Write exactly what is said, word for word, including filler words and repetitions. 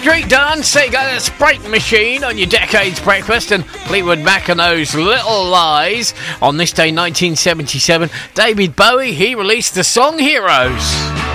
Street Dance, there you go, that's Break Machine on your Decades Breakfast, and Fleetwood Mac and those Little Lies. On this day, nineteen seventy-seven, David Bowie, he released the song Heroes.